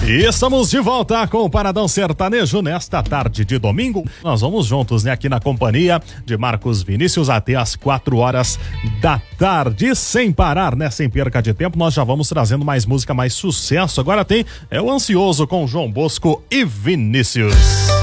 E estamos de volta com o Paradão Sertanejo nesta tarde de domingo. Nós vamos juntos, né, aqui na companhia de Marcos Vinícius até as 4 horas da tarde, sem parar, né, sem perca de tempo. Nós já vamos trazendo mais música, mais sucesso. Agora tem o Ansioso com João Bosco e Vinícius.